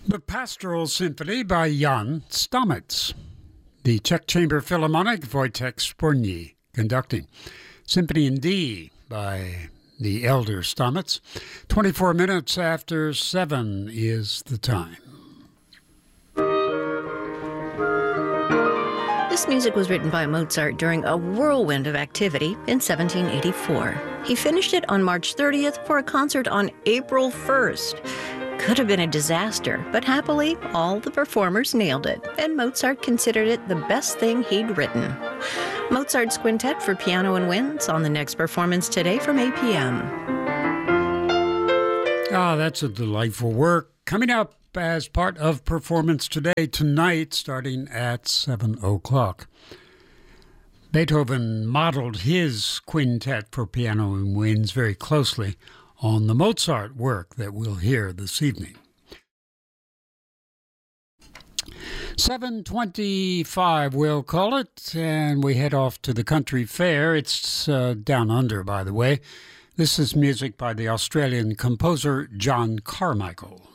The Pastoral Symphony by Jan Stamitz. The Czech Chamber Philharmonic, Wojtek Sporny conducting. Symphony in D by the elder Stamitz. 24 minutes after 7 is the time. This music was written by Mozart during a whirlwind of activity in 1784. He finished it on March 30th for a concert on April 1st. Could have been a disaster, but happily, all the performers nailed it, and Mozart considered it the best thing he'd written. Mozart's Quintet for Piano and Winds on the next performance today from 8 p.m. That's a delightful work. Coming up as part of performance tonight, starting at 7 o'clock. Beethoven modeled his Quintet for Piano and Winds very closely on the Mozart work that we'll hear this evening. 7:25 we'll call it, and we head off to the country fair. It's down under, by the way. This is music by the Australian composer John Carmichael.